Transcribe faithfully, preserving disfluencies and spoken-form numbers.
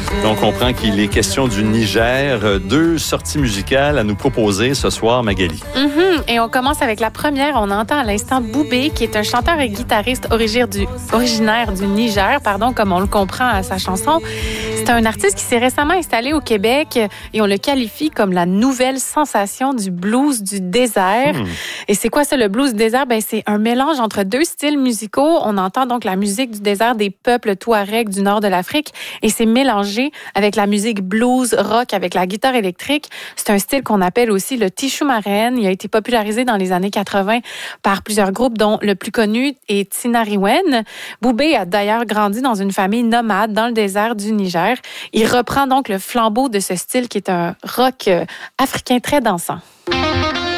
Donc, on comprend qu'il est question du Niger. Deux sorties musicales à nous proposer ce soir, Magali. Mm-hmm. Et on commence avec la première. On entend à l'instant Boubé, qui est un chanteur et guitariste originaire du, originaire du Niger, pardon, comme on le comprend à sa chanson. C'est un artiste qui s'est récemment installé au Québec et on le qualifie comme la nouvelle sensation du blues du désert. Mmh. Et c'est quoi ça, le blues du désert? Ben, c'est un mélange entre deux styles musicaux. On entend donc la musique du désert des peuples touaregs du nord de l'Afrique et c'est mélangé avec la musique blues, rock, avec la guitare électrique. C'est un style qu'on appelle aussi le Tishoumaren. Il a été popularisé dans les années quatre-vingt par plusieurs groupes, dont le plus connu est Tinariwen. Boubé a d'ailleurs grandi dans une famille nomade dans le désert du Niger. Il reprend donc le flambeau de ce style qui est un rock africain très dansant.